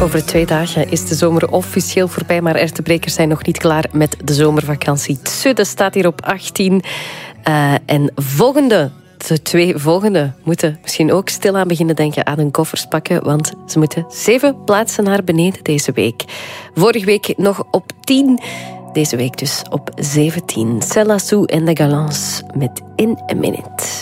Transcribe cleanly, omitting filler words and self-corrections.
Over 2 dagen is de zomer officieel voorbij, maar RTBrekers zijn nog niet klaar met de zomervakantie. Tsudde staat hier op 18. En de 2 volgende moeten misschien ook stilaan beginnen denken aan hun koffers pakken, want ze moeten 7 plaatsen naar beneden deze week. Vorige week nog op 10, deze week dus op 17. Cella Sou en de Galants met In a Minute.